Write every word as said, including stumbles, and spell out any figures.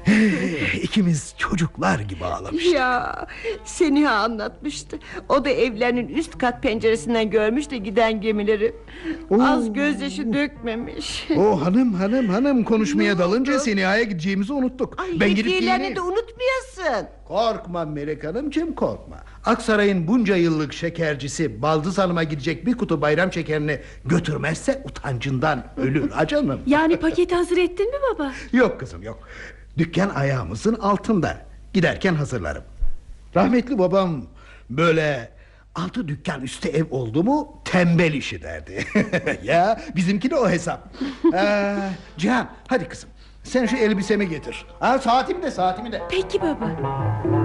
İkimiz çocuklar gibi ağlamıştık. Ya Seniha anlatmıştı. O da evlerinin üst kat penceresinden görmüş de giden gemileri. Oo. Az gözyaşı dökmemiş. O hanım hanım hanım konuşmaya Ne dalınca oldu? Seniha'ya gideceğimizi unuttuk. Ay, Ben gidip hediyelerini giyineyim. de unutmayasın. Korkma Melek Hanımcığım, korkma. Aksaray'ın bunca yıllık şekercisi Baldız Hanım'a gidecek bir kutu bayram şekerini götürmezse utancından ölür ha canım. Yani paketi hazır ettin mi baba? Yok kızım yok. Dükkan ayağımızın altında. Giderken hazırlarım. Rahmetli babam böyle altı dükkan üstü ev oldu mu tembel işi derdi. Ya bizimki de o hesap. ee, Cihan hadi kızım, sen şu elbisemi getir. Ha, saatimi de saatimi de. Peki baba.